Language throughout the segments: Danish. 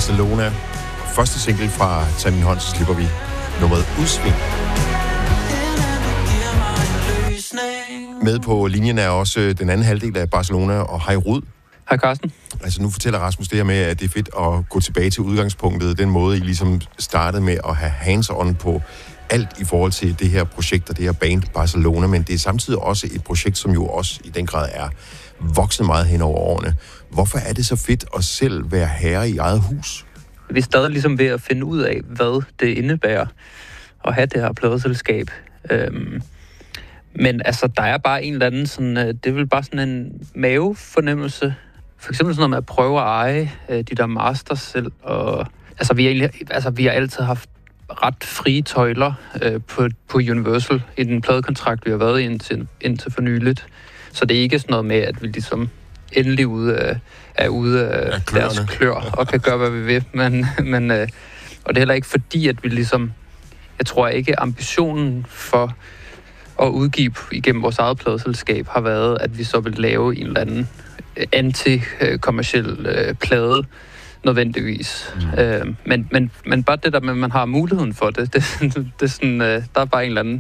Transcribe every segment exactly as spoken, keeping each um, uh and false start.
Barcelona. Første single fra Tag min hånd, så slipper vi nummeret Udsving. Med på linjen er også den anden halvdel af Barcelona, og hej Rud. Hej Carsten. Altså nu fortæller Rasmus det her med, at det er fedt at gå tilbage til udgangspunktet, den måde I ligesom startede med at have hands-on på alt i forhold til det her projekt og det her band Barcelona, men det er samtidig også et projekt, som jo også i den grad er vokset meget hen over årene. Hvorfor er det så fedt at selv være herre i eget hus? Vi er stadig ligesom ved at finde ud af, hvad det indebærer at have det her pladeselskab. Øhm, men altså, der er bare en eller anden sådan, det er vel bare sådan en mavefornemmelse. For eksempel sådan noget med at prøve at eje de der masters selv. Og, altså, vi har egentlig, altså, vi har altid haft ret frie tøjler øh, på, på Universal i den pladekontrakt, vi har været i indtil, indtil for nyligt. Så det er ikke sådan noget med, at vi ligesom endelig ude af, er ude af ja, deres klør og kan gøre, hvad vi vil. Men, men, øh, og det er heller ikke fordi, at vi ligesom... Jeg tror ikke, ambitionen for at udgive igennem vores eget pladeselskab har været, at vi så vil lave en eller anden anti-kommerciel øh, plade nødvendigvis. Mm. Øh, men, men, men bare det der med, at man har muligheden for det, det, det, det er sådan, øh, der er bare en eller anden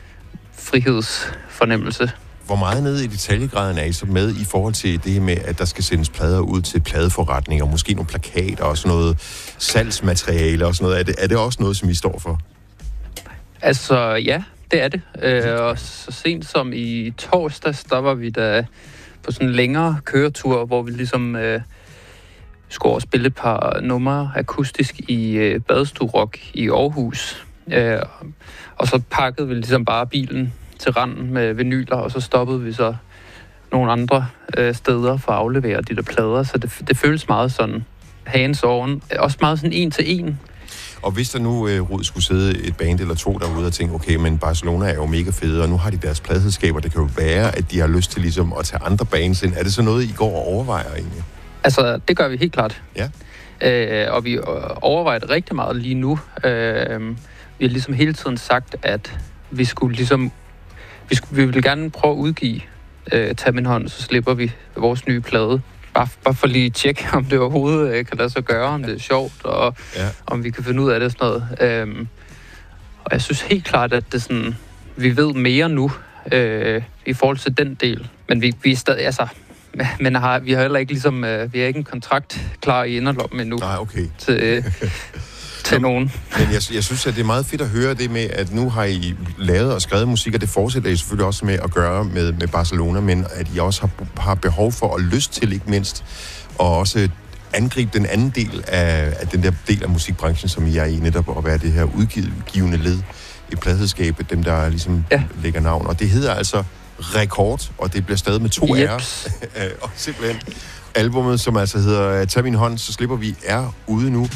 frihedsfornemmelse. Hvor meget nede i detaljegraden er I så med i forhold til det med, at der skal sendes plader ud til pladeforretninger, måske nogle plakater og sådan noget salgsmateriale og sådan noget? Er det, er det også noget, som I står for? Altså, ja, det er det. Øh, og så sent som i torsdags, der var vi da på sådan en længere køretur, hvor vi ligesom øh, skulle over spille et par numre akustisk i øh, Badstue Rock i Aarhus. Øh, og så pakkede vi ligesom bare bilen til randen med vinyler, og så stoppede vi så nogle andre øh, steder for at aflevere de der plader. Så det, det føles meget sådan hands-on. Også meget sådan en til en. Og hvis der nu, øh, Rud, skulle sidde et band eller to derude og tænke, okay, men Barcelona er jo mega fede, og nu har de deres pladeselskaber, det kan jo være, at de har lyst til ligesom at tage andre bands ind. Er det så noget, I går og overvejer egentlig? Altså, det gør vi helt klart. Ja. Øh, og vi overvejer det rigtig meget lige nu. Øh, vi har ligesom hele tiden sagt, at vi skulle ligesom Vi, skulle, vi vil gerne prøve at udgive øh, Tag min hånd, så slipper vi vores nye plade. Bare, bare for lige at tjekke, om det overhovedet øh, kan lade sig gøre, om det er sjovt, og ja. Om vi kan finde ud af det og sådan noget. Øhm, og jeg synes helt klart, at det sådan, vi ved mere nu øh, i forhold til den del. Men vi, vi er stadig, altså, men har, vi har heller ikke ligesom, øh, vi har ikke en kontrakt klar i inderlommen endnu. Nej, okay. Til, øh, til nogen. Men jeg, jeg synes, at det er meget fedt at høre det med, at nu har I lavet og skrevet musik, og det fortsætter I selvfølgelig også med at gøre med, med Barcelona, men at I også har, har behov for og lyst til, ikke mindst, og også angribe den anden del af, af den der del af musikbranchen, som I er i, netop at være det her udgivende led i pladeselskabet, dem der ligesom ja. lægger navn. Og det hedder altså Rekord, og det bliver stadig med to R'er. Og simpelthen albummet, som altså hedder Tag min hånd, så slipper vi, er ude nu.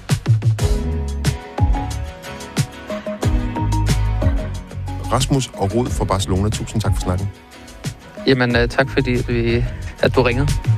Rasmus og Rud fra Barcelona, tusind tak for snakken. Jamen, tak fordi at, vi, at du ringede.